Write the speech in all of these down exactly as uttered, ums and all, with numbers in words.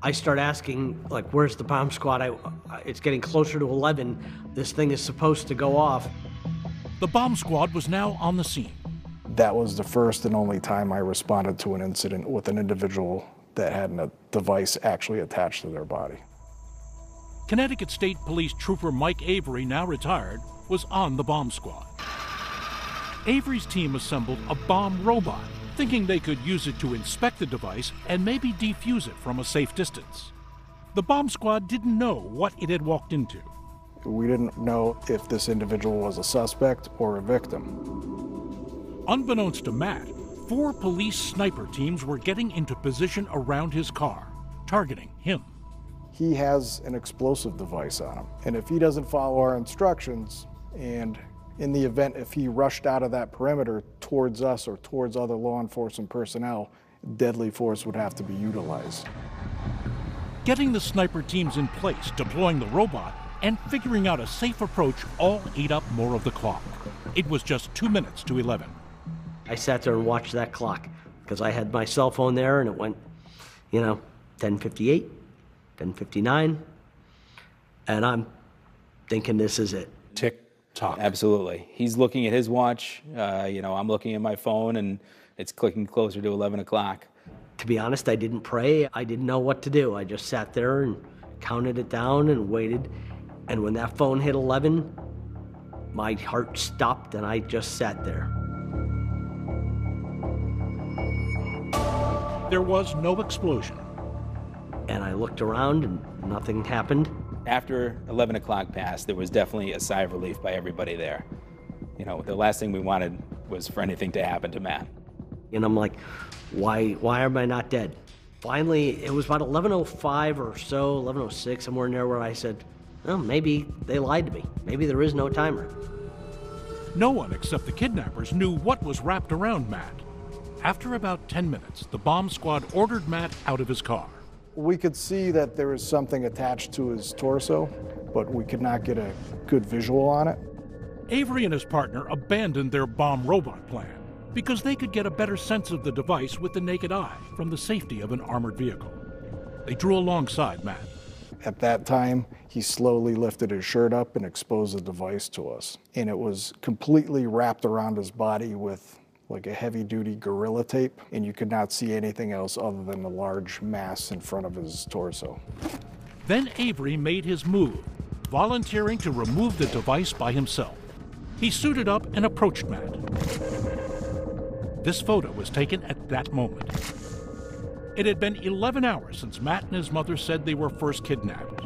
I start asking, like, where's the bomb squad? I, it's getting closer to eleven. This thing is supposed to go off. The bomb squad was now on the scene. That was the first and only time I responded to an incident with an individual that had a device actually attached to their body. Connecticut State Police Trooper Mike Avery, now retired, was on the bomb squad. Avery's team assembled a bomb robot, thinking they could use it to inspect the device and maybe defuse it from a safe distance. The bomb squad didn't know what it had walked into. We didn't know if this individual was a suspect or a victim. Unbeknownst to Matt, four police sniper teams were getting into position around his car, targeting him. He has an explosive device on him, and if he doesn't follow our instructions, and in the event if he rushed out of that perimeter towards us or towards other law enforcement personnel, deadly force would have to be utilized. Getting the sniper teams in place, deploying the robot, and figuring out a safe approach all ate up more of the clock. It was just two minutes to eleven. I sat there and watched that clock because I had my cell phone there and it went, you know, ten fifty-eight, ten fifty-nine, and I'm thinking this is it. Tick tock. Absolutely. He's looking at his watch, uh, you know, I'm looking at my phone, and it's clicking closer to eleven o'clock. To be honest, I didn't pray. I didn't know what to do. I just sat there and counted it down and waited. And when that phone hit eleven, my heart stopped and I just sat there. There was no explosion. And I looked around and nothing happened. After eleven o'clock passed, there was definitely a sigh of relief by everybody there. You know, the last thing we wanted was for anything to happen to Matt. And I'm like, why, why am I not dead? Finally, it was about eleven oh five or so, eleven oh six, somewhere in there, where I said, well, maybe they lied to me. Maybe there is no timer. No one except the kidnappers knew what was wrapped around Matt. After about ten minutes, the bomb squad ordered Matt out of his car. We could see that there was something attached to his torso, but we could not get a good visual on it. Avery and his partner abandoned their bomb robot plan because they could get a better sense of the device with the naked eye from the safety of an armored vehicle. They drew alongside Matt. At that time, he slowly lifted his shirt up and exposed the device to us. And it was completely wrapped around his body with like a heavy-duty Gorilla Tape, and you could not see anything else other than the large mass in front of his torso. Then Avery made his move, volunteering to remove the device by himself. He suited up and approached Matt. This photo was taken at that moment. It had been eleven hours since Matt and his mother said they were first kidnapped.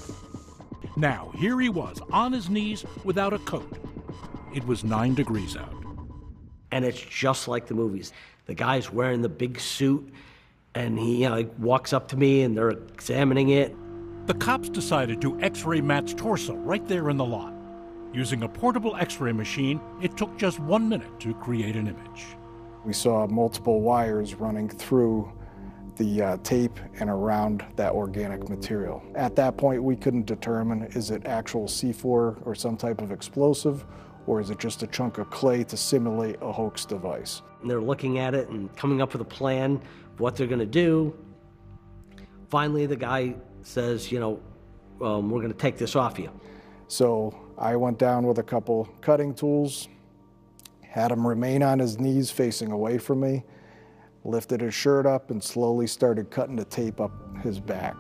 Now, here he was, on his knees, without a coat. It was nine degrees out. And it's just like the movies. The guy's wearing the big suit, and he you know, like, walks up to me, and they're examining it. The cops decided to x-ray Matt's torso right there in the lot. Using a portable x-ray machine, it took just one minute to create an image. We saw multiple wires running through the uh, tape and around that organic material. At that point, we couldn't determine, is it actual C four or some type of explosive, or is it just a chunk of clay to simulate a hoax device? And they're looking at it and coming up with a plan of what they're gonna do. Finally, the guy says, you know, um, we're gonna take this off you. So I went down with a couple cutting tools, had him remain on his knees facing away from me, lifted his shirt up and slowly started cutting the tape up his back.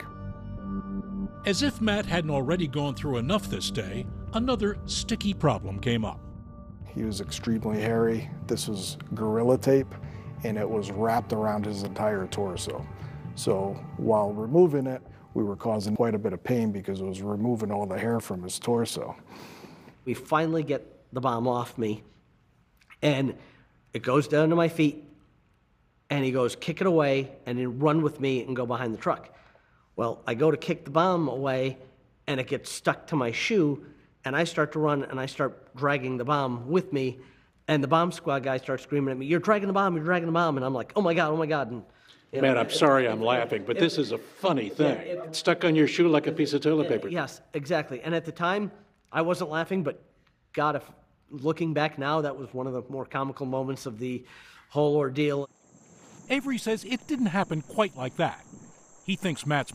As if Matt hadn't already gone through enough this day, another sticky problem came up. He was extremely hairy. This was Gorilla Tape, and it was wrapped around his entire torso. So while removing it, we were causing quite a bit of pain because it was removing all the hair from his torso. We finally get the bomb off me, and it goes down to my feet, and he goes, kick it away, and then run with me and go behind the truck. Well, I go to kick the bomb away, and it gets stuck to my shoe, and I start to run, and I start dragging the bomb with me, and the bomb squad guy starts screaming at me, you're dragging the bomb, you're dragging the bomb, and I'm like, oh my God, oh my God. And, you know, Man, I'm sorry I'm laughing, but it, this is a funny thing. It, it's stuck on your shoe like a piece of toilet paper. Yes, exactly. And at the time, I wasn't laughing, but God, if looking back now, that was one of the more comical moments of the whole ordeal. Avery says it didn't happen quite like that. He thinks Matt's